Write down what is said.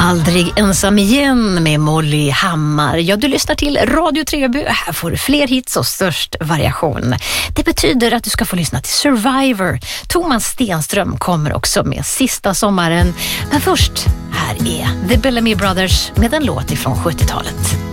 Aldrig ensam igen med Molly Hammar. Ja, du lyssnar till Radio Treby. Här får du fler hits och störst variation. Det betyder att du ska få lyssna till Survivor. Thomas Stenström kommer också med Sista sommaren. Men först, här är The Bellamy Brothers med en låt ifrån 70-talet.